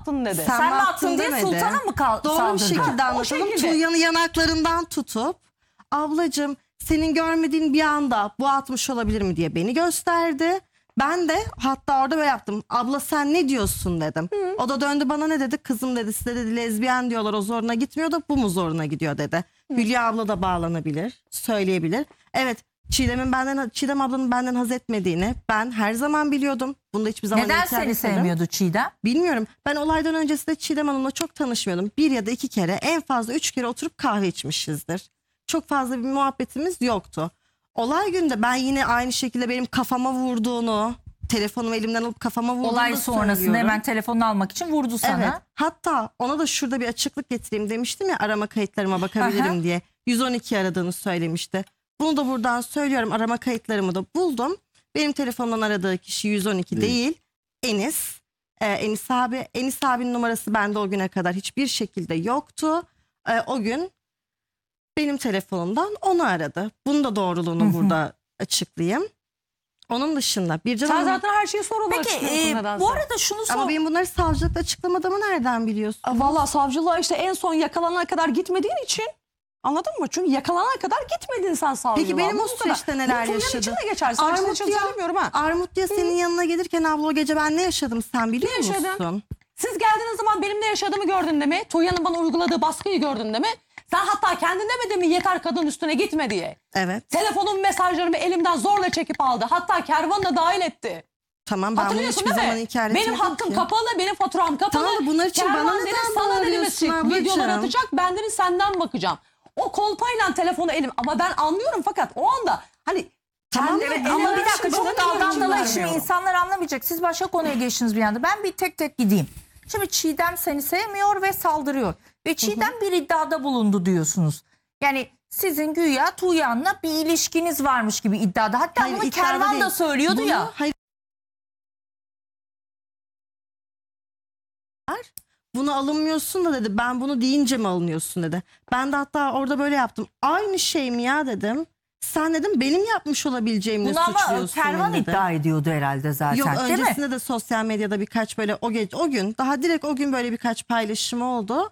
attın dedi. Sen mi attın diye demedi. Sultan'a mı Doğru bir saldırdın? şekilde anlatalım. şekilde. Tuğyan'ı yanaklarından tutup ablacığım senin görmediğin bir anda bu atmış olabilir mi diye beni gösterdi. Ben de hatta orada böyle yaptım. Abla sen ne diyorsun dedim. O da döndü bana ne dedi? Kızım dedi size dedi lezbiyen diyorlar o zoruna gitmiyor da bu mu zoruna gidiyor dedi. Hülya abla da bağlanabilir, söyleyebilir. Evet Çiğdem ablanın benden haz etmediğini ben her zaman biliyordum. Bunu da hiçbir zaman Neden inkar seni etmedim. sevmiyordu Çiğdem? Bilmiyorum. Ben olaydan öncesinde Çiğdem Hanım'la çok tanışmıyordum. 1 ya da 2 kere en fazla 3 kere oturup kahve içmişizdir. Çok fazla bir muhabbetimiz yoktu. Olay günde ben yine aynı şekilde benim kafama vurduğunu, telefonumu elimden alıp kafama vurduğunu Olay da sonrasında söylüyorum. hemen telefonunu almak için vurdu sana. Evet. Hatta ona da şurada bir açıklık getireyim demiştim ya arama kayıtlarıma bakabilirim Aha. diye. 112 aradığını söylemişti. Bunu da buradan söylüyorum arama kayıtlarımı da buldum. Benim telefondan aradığı kişi 112 değil Enis. Enis abi. Enis abinin numarası bende o güne kadar hiçbir şekilde yoktu. O gün benim telefonumdan onu aradı. Bunun da doğruluğunu burada açıklayayım. Onun dışında Bircan Sen Hanım... zaten her şeyi sorumlu Peki açıklıyorsun nedense. bu arada şunu sor. Ama benim bunları savcılıkta açıklamadığımı nereden biliyorsun? Valla savcılığa işte en son yakalanana kadar gitmediğin için, anladın mı? Çünkü yakalanana kadar gitmedin sen savcılığa. Peki benim o Bu kadar. süreçte neler Bu Tuğyan yaşadım? için de geçer. Savcılık için söylemiyorum ha. Armutlu'ya senin yanına gelirken abla o gece ben ne yaşadım sen biliyor Ne yaşadın? musun? Siz geldiğiniz zaman benim ne yaşadığımı gördün de mi? Tuğyan'ın bana uyguladığı baskıyı gördün de mi? Sen hatta kendin demedin mi yeter kadın üstüne gitme diye. Evet. Telefonum mesajlarımı elimden zorla çekip aldı. Hatta kervanı da dahil etti. Tamam ben bunu Hatırlıyorsun hiçbir değil zaman mi? inkar etmedim Benim hakkım ki. kapalı, benim faturam kapalı. Tamam da bunlar için Kervan bana dedi, neden sana dedi bağırıyorsun çık, ablacığım? videolar atacak, ben dedi senden bakacağım. O kolpayla telefonu elim, ama ben anlıyorum fakat o anda hani Tamam, kendimi evet, ele Ama bir vermek dakika için çok de daldan izin dala şimdi vermiyorum. insanlar anlamayacak. Siz başka konuya geçtiniz bir anda. Ben bir tek tek gideyim. Şimdi Çiğdem seni sevmiyor ve saldırıyor. Ve Çiğdem bir iddiada bulundu diyorsunuz. Yani sizin güya Tuğyan'la bir ilişkiniz varmış gibi iddiada. Hatta Hayır, bunu iddiada Kervan da değil. söylüyordu Bunu- ya. Hayır. Bunu alınmıyorsun da dedi. Ben bunu deyince mi alınıyorsun dedi. Ben de hatta orada böyle yaptım. Aynı şey mi ya dedim. Sen dedim benim yapmış olabileceğimle Bunu ama suçluyorsun Kervan dedi. iddia ediyordu herhalde zaten Yok değil mi? öncesinde de sosyal medyada birkaç böyle o gün daha direkt o gün böyle birkaç paylaşım oldu.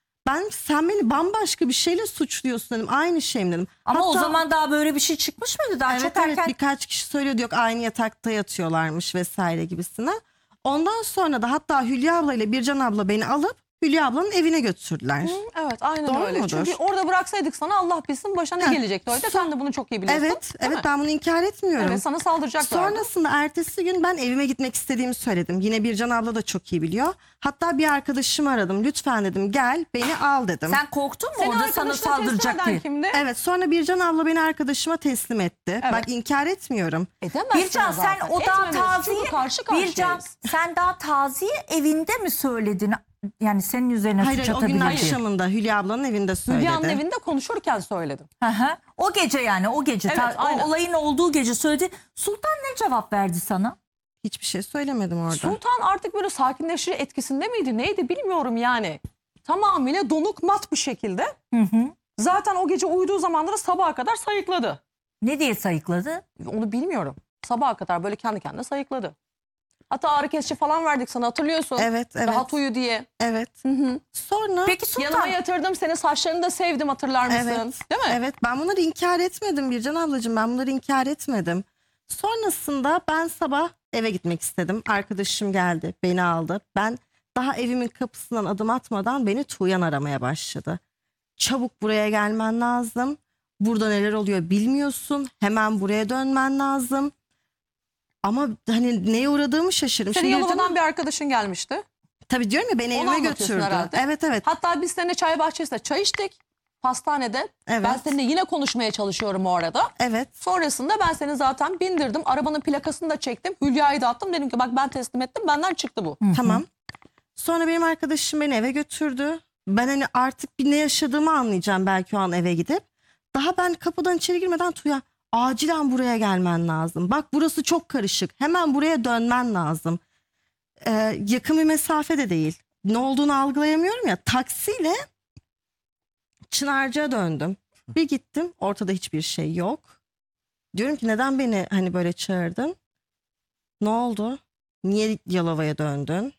Sen beni bambaşka bir şeyle suçluyorsun dedim. Aynı şey mi dedim. Ama o Hatta- zaman daha böyle bir şey çıkmış mıydı? Daha evet, çok evet erken. birkaç kişi söylüyordu yok aynı yatakta yatıyorlarmış vesaire gibisine. Ondan sonra da hatta Hülya abla ile Bircan abla beni alıp Hülya ablanın evine götürdüler. Evet aynen Doğru öyle. mudur? Çünkü orada bıraksaydık sana Allah bilsin başına ne gelecekti orada. Sen de bunu çok iyi biliyorsun. Evet, değil evet mi? ben bunu inkar etmiyorum. Evet sana saldıracaklardı. Sonrasında ertesi gün ben evime gitmek istediğimi söyledim. Yine Bircan abla da çok iyi biliyor. Hatta bir arkadaşımı aradım. Lütfen dedim gel beni al dedim. Sen korktun mu Seni orada sana arkadaşına teslim saldıracak eden diye? kimdi? Evet sonra Bircan abla beni arkadaşıma teslim etti. Evet. Bak inkar etmiyorum. Edemezsin Bircan sen zaten. o daha Etmemelisin çünkü taziye karşı karşıyayız. Bircan sen daha taziye evinde mi söyledin? Yani senin üzerine Hayır suç o gün atabilir diye. akşamında Hülya ablanın evinde söyledi. Hülya'nın evinde konuşurken söyledim. Hı hı. O gece yani o gece Evet, o aynen. olayın olduğu gece söyledi. Sultan ne cevap verdi sana? Hiçbir şey söylemedim orada. Sultan artık böyle sakinleşici etkisinde miydi neydi bilmiyorum yani. Tamamıyla donuk mat bir şekilde. Hı hı. Zaten o gece uyuduğu zamanları sabaha kadar sayıkladı. Ne diye sayıkladı? Onu bilmiyorum. Sabaha kadar böyle kendi kendine sayıkladı. Hatta ağrı kesici falan verdik sana hatırlıyorsun. Evet, evet. Rahat uyu diye. Evet. Sonra Peki Sultan Yanıma yatırdım seni, saçlarını da sevdim, hatırlar mısın? Evet. Değil mi? Evet ben bunları inkar etmedim Bircan ablacığım, ben bunları inkar etmedim. Sonrasında ben sabah eve gitmek istedim. Arkadaşım geldi beni aldı. Ben daha evimin kapısından adım atmadan beni Tuğyan aramaya başladı. Çabuk buraya gelmen lazım. Burada neler oluyor bilmiyorsun. Hemen buraya dönmen lazım. Ama hani neye uğradığımı şaşırdım. Seni Şimdi Yalova'dan bir arkadaşın gelmişti. tabii diyorum ya beni Onu evime anlatıyorsun götürdü. herhalde. Evet evet. Hatta biz seninle çay bahçesinde çay içtik. Pastanede. Evet. Ben seninle yine konuşmaya çalışıyorum o arada. Evet. Sonrasında ben seni zaten bindirdim. Arabanın plakasını da çektim. Hülya'yı da attım. Dedim ki bak ben teslim ettim. Benden çıktı bu. Tamam. Sonra benim arkadaşım beni eve götürdü. Ben hani artık bir ne yaşadığımı anlayacağım belki o an eve gidip. Daha ben kapıdan içeri girmeden Tuğya acilen buraya gelmen lazım. Bak burası çok karışık. Hemen buraya dönmen lazım. Yakın bir mesafe de değil. Ne olduğunu algılayamıyorum ya. Taksiyle Çınarcık'a döndüm. Bir gittim ortada hiçbir şey yok. Diyorum ki neden beni hani böyle çağırdın? Ne oldu? Niye Yalova'ya döndün?